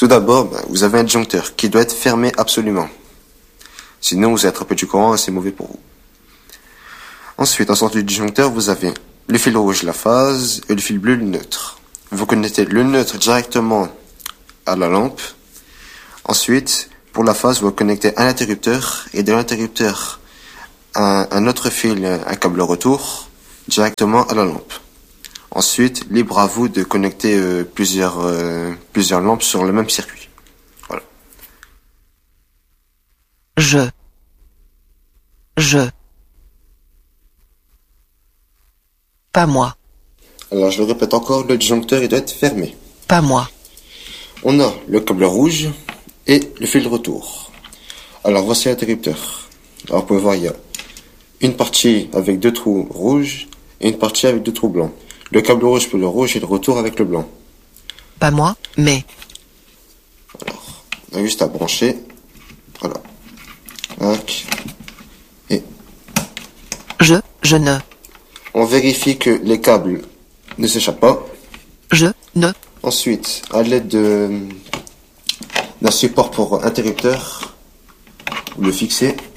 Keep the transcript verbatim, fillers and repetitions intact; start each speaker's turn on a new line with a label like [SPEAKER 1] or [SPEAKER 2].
[SPEAKER 1] Tout d'abord, ben, vous avez un disjoncteur qui doit être fermé absolument. Sinon, vous attrapez du courant et c'est mauvais pour vous. Ensuite, en sortie du disjoncteur, vous avez le fil rouge, la phase, et le fil bleu, le neutre. Vous connectez le neutre directement à la lampe. Ensuite, pour la phase, vous connectez un interrupteur, et de l'interrupteur, un, un autre fil, un câble retour, directement à la lampe. Ensuite, libre à vous de connecter euh, plusieurs, euh, plusieurs lampes sur le même circuit. Voilà.
[SPEAKER 2] Je. Je. Pas moi.
[SPEAKER 1] Alors, je le répète encore, le disjoncteur, il doit être fermé.
[SPEAKER 2] Pas moi.
[SPEAKER 1] On a le câble rouge et le fil de retour. Alors, voici l'interrupteur. Alors, vous pouvez voir, il y a une partie avec deux trous rouges et une partie avec deux trous blancs. Le câble rouge pour le rouge et le retour avec le blanc.
[SPEAKER 2] Pas moi, mais.
[SPEAKER 1] Alors, on a juste à brancher. Voilà. Tac. Et
[SPEAKER 2] Je, je ne.
[SPEAKER 1] on vérifie que les câbles ne s'échappent pas.
[SPEAKER 2] Je, ne.
[SPEAKER 1] Ensuite, à l'aide de, d'un support pour interrupteur, vous le fixez